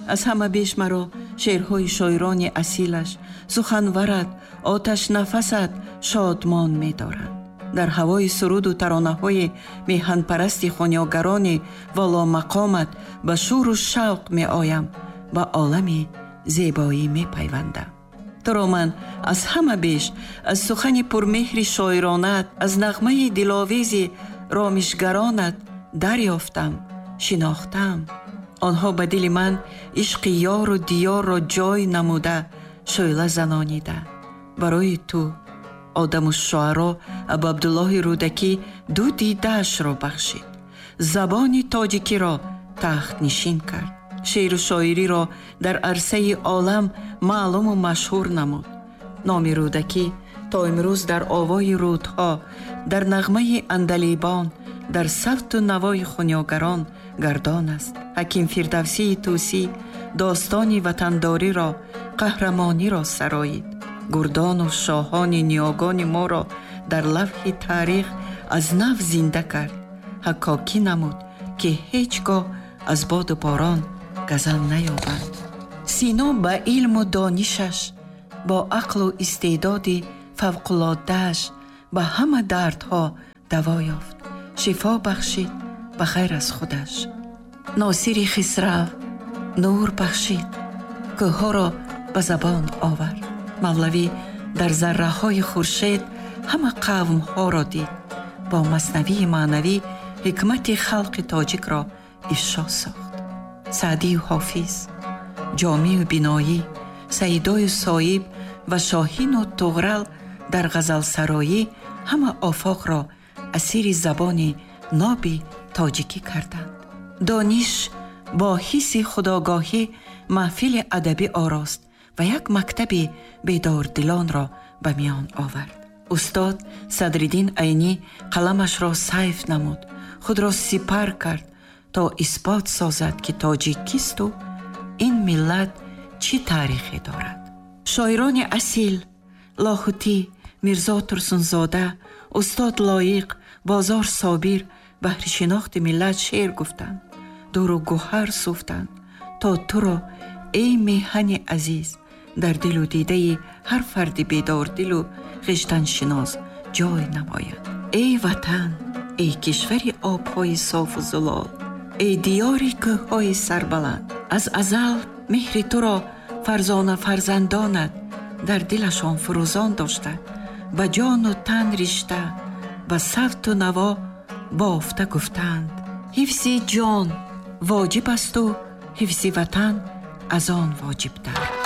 аз ҳама беш маро шеърҳои шоирони асилаш, суханварат, оташнафасат шодмон медорад. дар ҳавои суруду таронаҳои меҳанпарасти хонёгарони воломақомат ба шӯру шавқ меоям, ба олами зебоӣ мепайвандам. туро ман аз ҳама беш аз сухани пурмеҳри шоиронат, аз нағмаи диловези ромишгаронат дарёфтам, шинохтам. онҳо ба дили ман ишқи ёру диёрро ҷой намуда шӯъла занонида. барои ту одаму шуаро Абу Абдуллоҳи Рӯдакӣ ду дидаашро бахшид. забони тоҷикиро тахтнишин кард. шеъру шоириро дар арсаи олам маълуму машҳур намуд. номи Рӯдакӣ то имрӯз дар овои рӯдҳо, дар нағмаи андалибон, дар савту навои хонёгарон гардон аст. ҳаким Фирдавсии Тусӣ достони ватандориро, қаҳрамониро сароид. гурдону шоҳони ниёгони моро дар лавҳи таърих аз нав зинда кард. ҳаккокӣ намуд ки ҳеҷ гоҳ аз боду борон газал наёбанд. сино ба илму донишаш, бо ақлу истеъдоди фавқулоддааш ба ҳама дардҳо даво ёфт. шифо бахшид ба ғайр аз худаш. носири хисрав нур бахшид, кӯҳҳоро ба забон овард. мавлавӣ дар зарраҳои хуршед ҳама қавмҳоро дид. бо маснавии маънавӣ ҳикмати халқи тоҷикро ифшо сохт. саъдию ҳофиз, ҷомию биноӣ, саидою соиб ва шоҳину туғрал дар ғазалсароӣ ҳама офоқро асири забони ноби тоҷикӣ карданд. дониш бо ҳисси худогоҳӣ маҳфили адабӣ орост ва як мактаби бедордилонро ба миён овард. устод Садриддин Айнӣ қаламашро сайф намуд, худро сипар кард то исбот созад ки тоҷикисту ин миллат чӣ таърихе дорад. шоирони асил Лоҳутӣ, Мирзо Турсунзода, устод Лоиқ, Бозор Собир баҳри шинохти миллат шеър гуфтанд, дуру гӯҳар суфтанд, то туро эй меҳани азиз дар дилу дидаи ҳар фарди бедордилу хиштаншинос ҷой намояд. эй ватан, эй кишвари обҳои софу зулол, эй диёри кӯҳҳои сарбаланд, аз азал меҳри туро фарзона фарзандонат дар дилашон фурӯзон дошта, ба ҷону тан ришта, ба савту наво бофта гуфтанд. ҳифзи ҷон воҷиб асту ҳифзи ватан аз он воҷибтар.